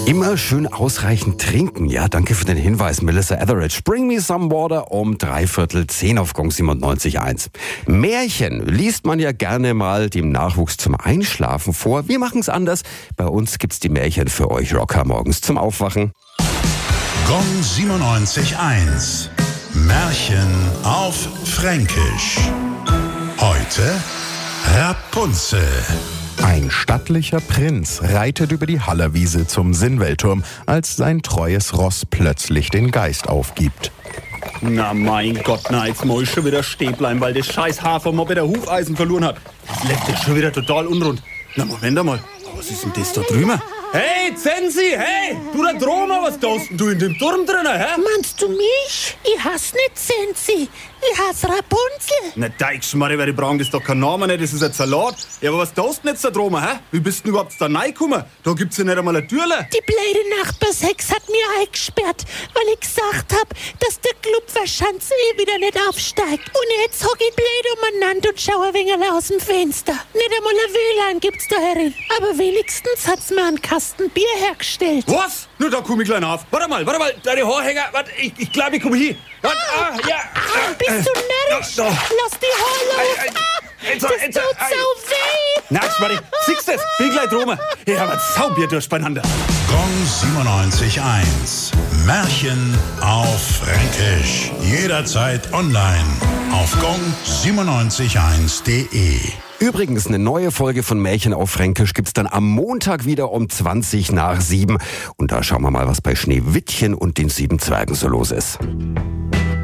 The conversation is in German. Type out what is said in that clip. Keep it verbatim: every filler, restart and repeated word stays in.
Immer schön ausreichend trinken. Ja, danke für den Hinweis, Melissa Etheridge. Bring me some water um dreiviertel zehn auf Gong siebenundneunzig Komma eins. Märchen liest man ja gerne mal dem Nachwuchs zum Einschlafen vor. Wir machen es anders. Bei uns gibt's die Märchen für euch Rocker morgens zum Aufwachen. Gong siebenundneunzig Komma eins. Märchen auf Fränkisch. Heute Rapunzel. Ein stattlicher Prinz reitet über die Hallerwiese zum Sinnweltturm, als sein treues Ross plötzlich den Geist aufgibt. Na mein Gott, na jetzt muss ich schon wieder stehen bleiben, weil das scheiß Hafermoppe der Hufeisen verloren hat. Das läuft jetzt schon wieder total unrund. Na Moment einmal, was ist denn das da drüben? Hey, Zensi, hey, du da droben, was tust denn du in dem Turm drin, hä? Meinst du mich? Ich hasse nicht Zensi, ich hasse Rapunzel. Na Deichschmarre, weil die brauchen das doch kein Name, nicht, das ist ein Salat. Ja, aber was tust denn jetzt da droben, hä? Wie bist denn überhaupt da reingekommen? Da gibt's ja nicht einmal eine Türle. Die blöde Nachbarshex hat mir eingesperrt, weil ich gesagt hab, dass der Club Verschanze eh wieder nicht aufsteigt. Und jetzt hock ich blöd umeinander und schau ein wenig aus dem Fenster. Nicht einmal ein W L A N gibt's da herin. Aber wenigstens hat's mir einen Kasten Bier hergestellt. Was? Nur da komm ich gleich auf. Warte mal, warte mal, deine Haarhänger, warte, ich, ich glaube, ich komme hier. Warte, ah, ja. Ah, bist du närrisch? Da, da. Lass die Haare los. Ei, ei, Ah, jetzt, das jetzt, tut ei. so weh. Na, Schmarri, siehst du das? Bin gleich drum. Ich hab ein Saubier durcheinander. Gong siebenundneunzig Komma eins. Märchen auf Fränkisch. Jederzeit online auf gong siebenundneunzig Komma eins punkt de. Übrigens, eine neue Folge von Märchen auf Fränkisch gibt's dann am Montag wieder um zwanzig nach sieben. Und da schauen wir mal, was bei Schneewittchen und den sieben Zwergen so los ist.